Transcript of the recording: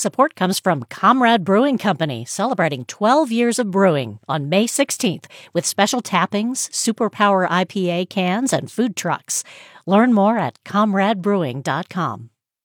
support comes from Comrade Brewing Company, celebrating 12 years of brewing on May 16th with special tappings, Superpower IPA cans, and food trucks. Learn more at comradebrewing.com.